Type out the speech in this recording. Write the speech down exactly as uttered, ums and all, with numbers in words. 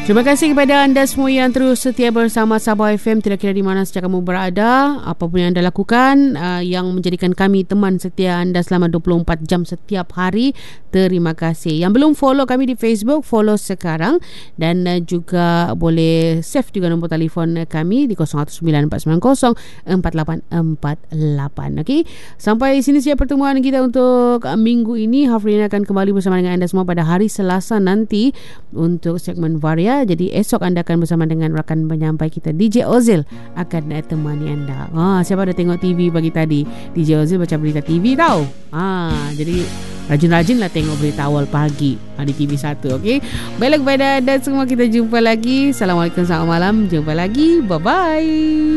Terima kasih kepada anda semua yang terus setia bersama Sabah F M. Tidak kira di mana saja kamu berada, apapun yang anda lakukan uh, yang menjadikan kami teman setia anda selama dua puluh empat jam setiap hari. Terima kasih. Yang belum follow kami di Facebook, follow sekarang. Dan uh, juga boleh save juga nombor telefon kami di kosong satu sembilan empat sembilan kosong empat lapan empat lapan. Okey. Sampai sini saja pertemuan kita untuk uh, minggu ini. Hafrina akan kembali bersama dengan anda semua pada hari Selasa nanti untuk segmen Varia. Jadi esok anda akan bersama dengan rakan penyampai kita D J Ozil akan temani anda. Ah, siapa ada tengok T V pagi tadi? D J Ozil baca berita T V tau. Ah, jadi rajin-rajinlah tengok berita awal pagi di T V satu. Okey. Baiklah kepada anda semua, kita jumpa lagi. Assalamualaikum, selamat malam. Jumpa lagi. Bye bye.